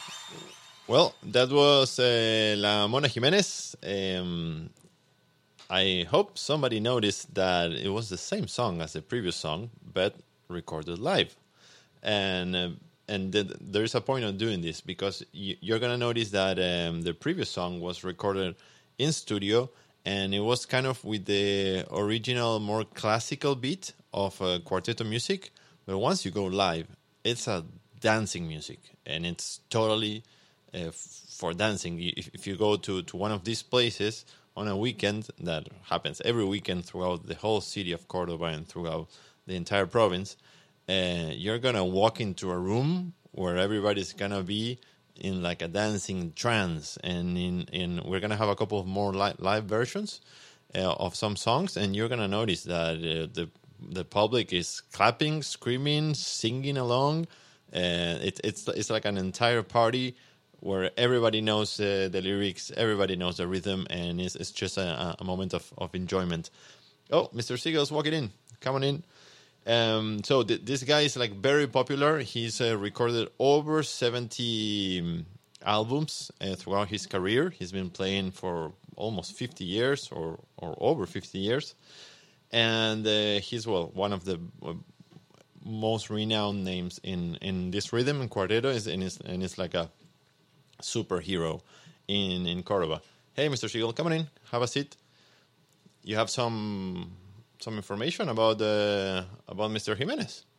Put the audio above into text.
Well, that was La Mona Jimenez. I hope somebody noticed that it was the same song as the previous song, but recorded live. And there's a point of doing this because you're gonna notice that the previous song was recorded in studio, and it was kind of with the original, more classical beat of quarteto music. But once you go live, it's a dancing music, and it's totally for dancing. If you go to one of these places on a weekend, that happens every weekend throughout the whole city of Cordoba and throughout the entire province, you're gonna walk into a room where everybody's gonna be in like a dancing trance, and in we're gonna have a couple of more live versions of some songs, and you're gonna notice that the public is clapping, screaming, singing along. It's like an entire party where everybody knows the lyrics, everybody knows the rhythm, and it's just a moment of enjoyment. Oh, Mr. Siegel's walking in. Come on in. So this guy is like very popular. He's recorded over 70 albums throughout his career. He's been playing for almost 50 years or over 50 years. And he's, one of the most renowned names in this rhythm and quarteto, and it's like a superhero in Cordoba. Hey, Mr. Siegel, come on in. Have a seat. You have some information about Mr. Jimenez.